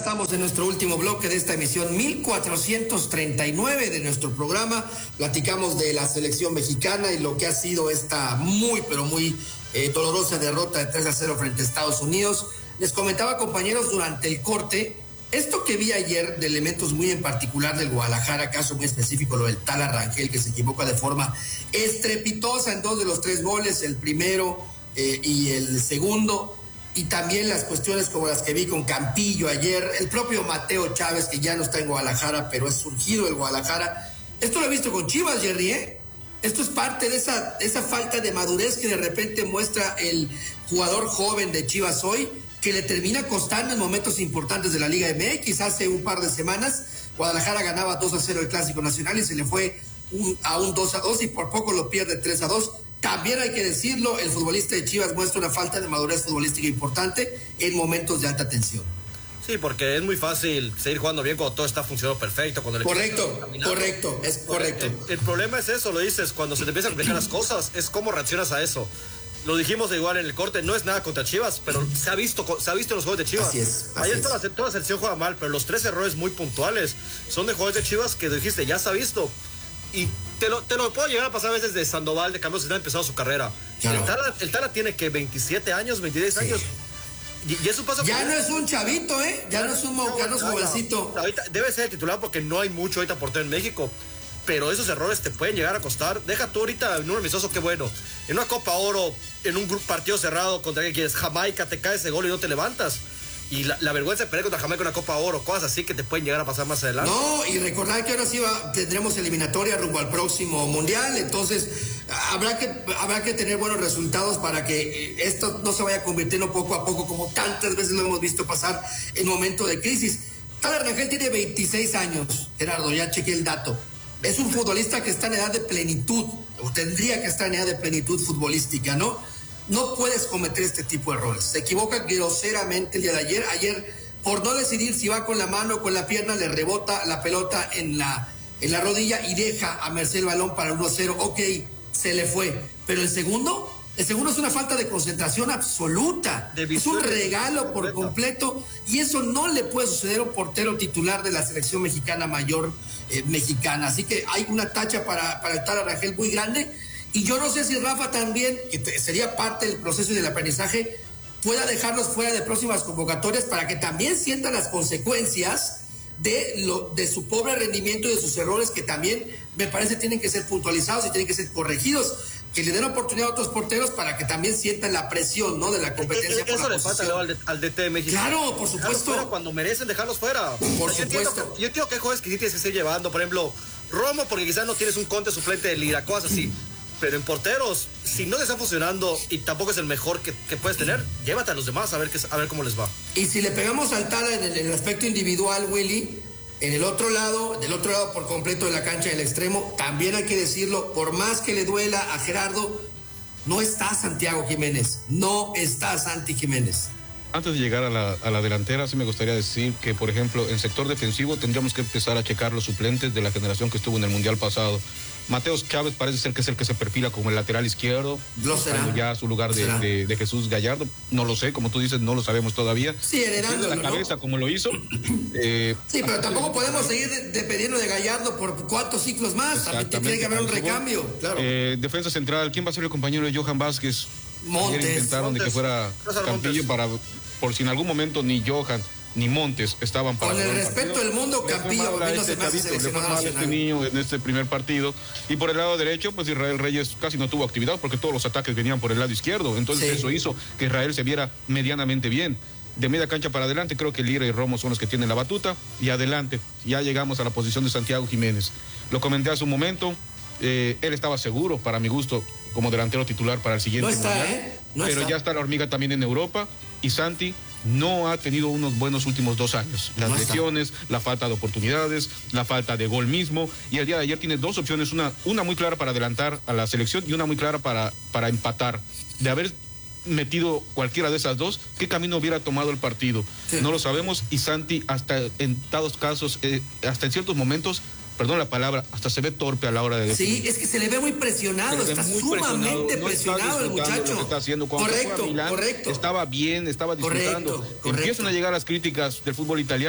estamos en nuestro último bloque de esta emisión 1439 de nuestro programa. Platicamos de la selección mexicana y lo que ha sido esta muy, pero muy dolorosa derrota de 3-0 frente a Estados Unidos. Les comentaba, compañeros, durante el corte, esto que vi ayer de elementos muy en particular del Guadalajara, caso muy específico, lo del Tala Rangel, que se equivoca de forma estrepitosa en 2 de los 3 goles, el primero y el segundo. Y también las cuestiones como las que vi con Campillo ayer, el propio Mateo Chávez, que ya no está en Guadalajara, pero es surgido del Guadalajara. Esto lo he visto con Chivas, Jerry, ¿eh? Esto es parte de esa falta de madurez que de repente muestra el jugador joven de Chivas hoy, que le termina costando en momentos importantes de la Liga MX. Hace un par de semanas, Guadalajara ganaba 2-0 el Clásico Nacional y se le fue a un 2-2 y por poco lo pierde 3-2. También hay que decirlo, el futbolista de Chivas muestra una falta de madurez futbolística importante en momentos de alta tensión. Sí, porque es muy fácil seguir jugando bien cuando todo está funcionando perfecto. Cuando correcto. El problema es eso, lo dices, cuando se te empiezan a complicar las cosas, es cómo reaccionas a eso. Lo dijimos igual en el corte, no es nada contra Chivas, pero se ha visto en los juegos de Chivas. Así es. Ayer toda la selección juega mal, pero los 3 errores muy puntuales son de jugadores de Chivas que dijiste, ya se ha visto. Y te lo puedo llegar a pasar a veces de Sandoval, de Camilo, si no ha empezado su carrera. Claro. El Tala tiene que 27 años, 26 años. Y eso pasa. Ya no es un chavito, ¿eh? Ya no es un jovencito. Ahorita debe ser el titular porque no hay mucho ahorita portero en México. Pero esos errores te pueden llegar a costar. Deja tú ahorita en un amistoso, qué bueno. En una Copa Oro, en un partido cerrado contra quien quieres, Jamaica, te cae ese gol y no te levantas. Y la vergüenza de perder contra Jamaica en una Copa Oro, cosas así que te pueden llegar a pasar más adelante. No, y recordar que ahora sí tendremos eliminatoria rumbo al próximo Mundial, entonces habrá que tener buenos resultados para que esto no se vaya convirtiendo poco a poco, como tantas veces lo hemos visto pasar en momentos de crisis. Tala Rangel tiene 26 años, Gerardo, ya chequé el dato. Es un futbolista que está en edad de plenitud, o tendría que estar en edad de plenitud futbolística, ¿no? No puedes cometer este tipo de errores. Se equivoca groseramente el día de ayer. Ayer, por no decidir si va con la mano o con la pierna, le rebota la pelota en la rodilla y deja a merced el balón para el 1-0. Ok, se le fue. Pero el segundo es una falta de concentración absoluta. Es un regalo por completo. Y eso no le puede suceder a un portero titular de la selección mexicana mayor mexicana. Así que hay una tacha para el Tala Rangel muy grande. Y yo no sé si Rafa también, que sería parte del proceso y del aprendizaje, pueda dejarlos fuera de próximas convocatorias para que también sientan las consecuencias de su pobre rendimiento y de sus errores, que también me parece tienen que ser puntualizados y tienen que ser corregidos, que le den oportunidad a otros porteros para que también sientan la presión, ¿no?, de la competencia. Eso le falta al DT de México. Claro, por supuesto. Fuera cuando merecen dejarlos fuera. Por supuesto. Yo entiendo que hay jugadores que sí tienes que seguir llevando, por ejemplo, Romo, porque quizás no tienes un Conte suplente de Lira, cosas así. Pero en porteros, si no te está funcionando y tampoco es el mejor que puedes tener, llévate a los demás a ver cómo les va. Y si le pegamos al Tala en el aspecto individual, Willy, del otro lado por completo de la cancha del extremo, también hay que decirlo, por más que le duela a Gerardo, no está Santiago Jiménez, no está Santi Jiménez. Antes de llegar a la delantera, sí me gustaría decir que, por ejemplo, en sector defensivo tendríamos que empezar a checar los suplentes de la generación que estuvo en el Mundial pasado. Mateo Chávez parece ser que es el que se perfila como el lateral izquierdo. Lo será. Ya a su lugar de Jesús Gallardo. No lo sé, como tú dices, no lo sabemos todavía. Sí, heredándolo, la cabeza, ¿no?, como lo hizo. Sí, pero tampoco podemos seguir dependiendo de Gallardo por 4 ciclos más. También tiene que haber un recambio. Claro. Defensa central, ¿quién va a ser el compañero de Johan Vázquez? Montes. Ayer intentaron de que fuera Campillo por si en algún momento ni Johan ni Montes estaban para... Con el respeto del mundo, Campillo le fue mal a este niño en este primer partido. Y por el lado derecho, pues Israel Reyes casi no tuvo actividad porque todos los ataques venían por el lado izquierdo. Entonces eso hizo que Israel se viera medianamente bien. De media cancha para adelante, creo que Lira y Romo son los que tienen la batuta. Y adelante, ya llegamos a la posición de Santiago Jiménez. Lo comenté hace un momento, él estaba seguro, para mi gusto, como delantero titular para el siguiente mundial. Pero ya está la hormiga también en Europa y Santi no ha tenido unos buenos últimos 2 años. Las lesiones, la falta de oportunidades, la falta de gol mismo, y el día de ayer tiene 2 opciones, una muy clara para adelantar a la selección y una muy clara para empatar. De haber metido cualquiera de esas dos, ¿qué camino hubiera tomado el partido? Sí. No lo sabemos, y Santi hasta en dados casos, hasta en ciertos momentos, perdón la palabra, hasta se ve torpe a la hora de definir. Sí, es que se le ve muy presionado, está sumamente presionado el muchacho. Lo que está haciendo. Cuando correcto. Estaba bien, estaba disfrutando. Correcto. Empiezan a llegar las críticas del fútbol italiano.